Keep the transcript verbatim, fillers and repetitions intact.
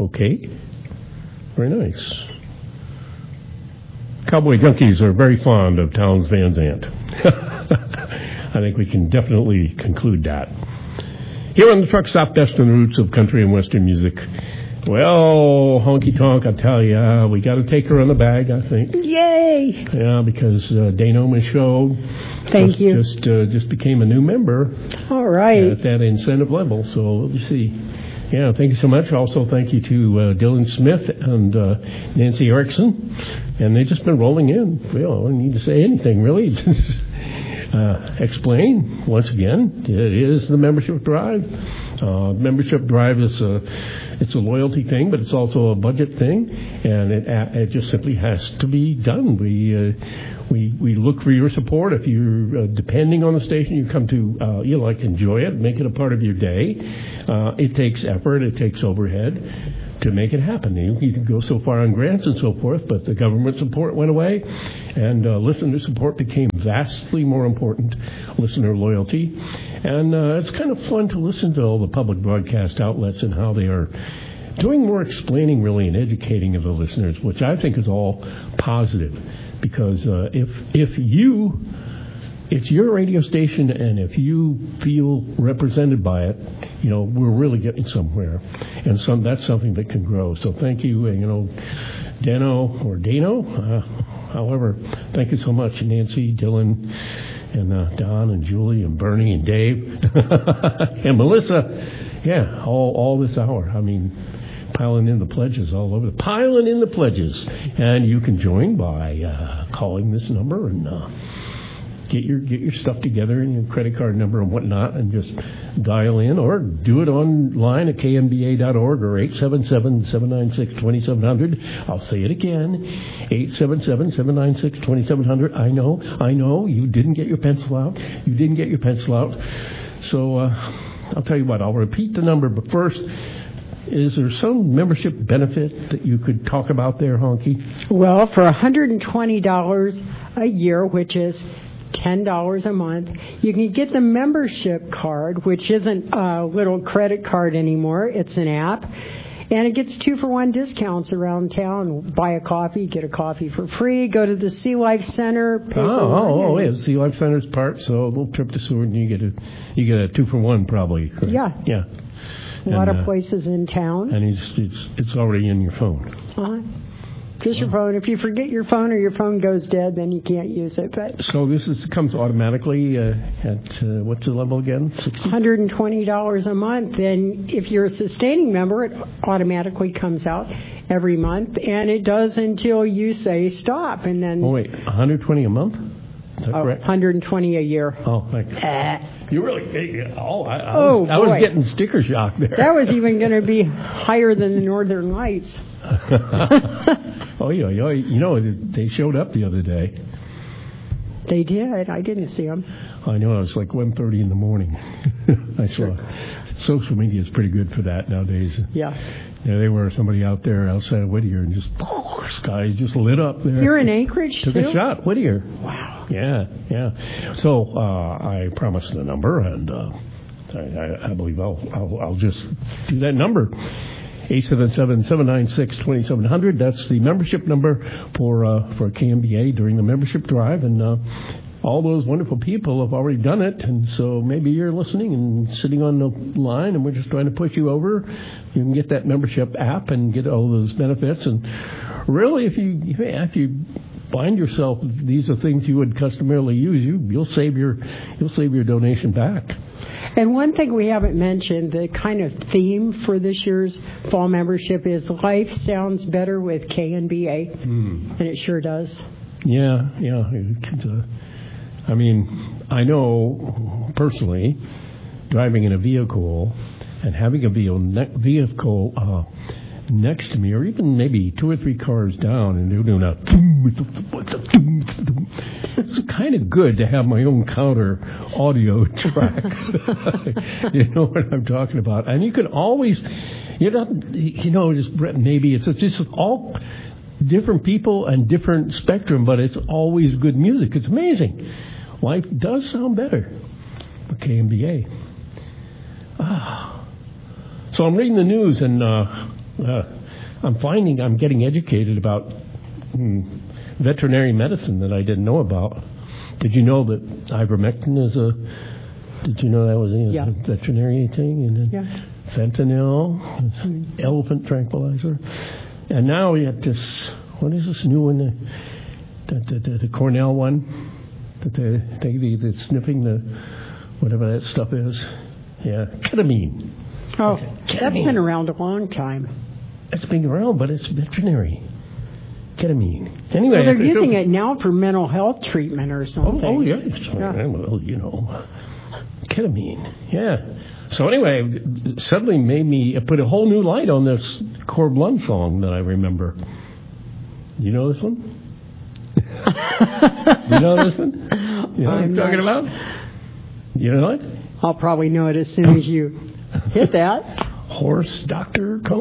Okay. Very nice. Cowboy junkies are very fond of Townes Van Zandt. I think we can definitely conclude that. Here on the Truck Stop, best in the roots of country and western music. Well, honky tonk, I tell you, we got to take her on the bag, I think. Yay! Yeah, because uh, Dano Michaud Thank just, you. just uh, just became a new member. All right. At that incentive level. So we'll see. Yeah, thank you so much. Also, thank you to uh, Dylan Smith and uh, Nancy Erickson. And they've just been rolling in. Well, I don't need to say anything, really. uh, explain, once again, it is the membership drive. Uh, membership drive is a, it's a loyalty thing, but it's also a budget thing. And it, it just simply has to be done. We... Uh, We we look for your support. If you're uh, depending on the station, you come to uh, you like enjoy it, make it a part of your day. Uh, it takes effort, it takes overhead to make it happen. You, you can go so far on grants and so forth, but the government support went away, and uh, listener support became vastly more important. Listener loyalty, and uh, it's kind of fun to listen to all the public broadcast outlets and how they are doing more explaining, really, and educating of the listeners, which I think is all positive. Because uh, if if you, it's your radio station, and if you feel represented by it, you know, we're really getting somewhere, and some that's something that can grow. So thank you, you know, Dano or Dano, uh, however, thank you so much, Nancy, Dylan, and uh, Don, and Julie, and Bernie, and Dave, and Melissa. Yeah, all all this hour. I mean. Piling in the pledges all over. Piling in the pledges. And you can join by uh, calling this number and uh, get your get your stuff together and your credit card number and whatnot and just dial in or do it online at k n b a dot org or eight seven seven, seven nine six, two seven zero zero. I'll say it again. eight seven seven, seven nine six, two seven zero zero. I know, I know, you didn't get your pencil out. You didn't get your pencil out. So uh, I'll tell you what, I'll repeat the number, but first, is there some membership benefit that you could talk about there, Honky? Well, for one hundred twenty dollars a year, which is ten dollars a month, you can get the membership card, which isn't a little credit card anymore. It's an app. And it gets two-for-one discounts around town. Buy a coffee, get a coffee for free. Go to the Sea Life Center. Pay oh, for oh, oh, yeah. Sea Life Center's part, so a little trip to Seward, and you get a you get a two-for-one probably. Right? Yeah. Yeah. A lot and, of uh, places in town. And it's, it's it's already in your phone. Uh-huh. Just your phone. If you forget your phone or your phone goes dead, then you can't use it. But so this is, comes automatically uh, at, uh, what's the level again? sixty? one hundred twenty dollars a month. And if you're a sustaining member, it automatically comes out every month. And it does until you say stop. And then. Oh, wait. one hundred twenty a month? Is that oh, correct? one hundred twenty a year. Oh, thank you. Uh, You really, oh, I, I, oh, was, I was boy. getting sticker shock there. That was even going to be higher than the Northern Lights. oh, yeah, yeah, you know, they showed up the other day. They did. I didn't see them. I know. It was like one thirty in the morning. I saw. Sure. Social media is pretty good for that nowadays. Yeah. Yeah, they were somebody out there outside of Whittier and just, oh, sky just lit up there. You're in Anchorage, Took too? a shot, Whittier. Wow. Yeah, yeah. So uh, I promised the number, and uh, I, I, I believe I'll, I'll I'll just do that number. eight seven seven, seven nine six, two seven zero zero. That's the membership number for uh, for K M B A during the membership drive, and uh, all those wonderful people have already done it, and so maybe you're listening and sitting on the line, and we're just trying to push you over. You can get that membership app and get all those benefits, and really, if you if you find yourself these are things you would customarily use, you you'll save your you'll save your donation back. And one thing we haven't mentioned, the kind of theme for this year's fall membership is life sounds better with K N B A, mm. and it sure does. Yeah, yeah. It's, uh, I mean, I know personally, driving in a vehicle and having a vehicle uh, next to me, or even maybe two or three cars down, and they're doing a it's kind of good to have my own counter audio track. You know what I'm talking about? And you can always, you know, you know, just maybe it's just all different people and different spectrum, but it's always good music. It's amazing. Life does sound better with K M B A. Ah. So I'm reading the news, and uh, Uh, I'm finding I'm getting educated about hmm, veterinary medicine that I didn't know about. Did you know that ivermectin is a? Did you know that was a Yeah. veterinary thing? And then Yeah. fentanyl, Mm-hmm. elephant tranquilizer, and now we have this. What is this new one? The, the, the, the Cornell one that they they the, the sniffing the whatever that stuff is. Yeah, ketamine. Oh, Ketamine. that's been around a long time. It's been around, but it's veterinary. Ketamine. Anyway, Well, they're so- using it now for mental health treatment or Oh, something. oh yes. Yeah. Well, you know, ketamine. Yeah. So anyway, it suddenly made me put a whole new light on this Corb Lund song that I remember. You know this one? You know this one? You know what I'm I'm talking not- about? You know it? I'll probably know it as soon as you hit that. Horse Doctor Cone.